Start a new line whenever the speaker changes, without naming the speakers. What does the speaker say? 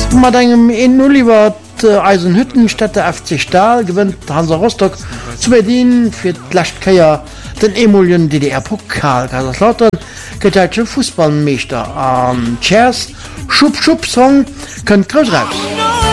mat engem en Oliver Eisenhüttenstätte FC Stahl gewinnt Hansa Rostock zu Berlin fir d'Lachtkeier den emulien DDR-Pokal Kaiserslautern geteilte Fußballmeester an Chairs Schub Song könnt grös raus.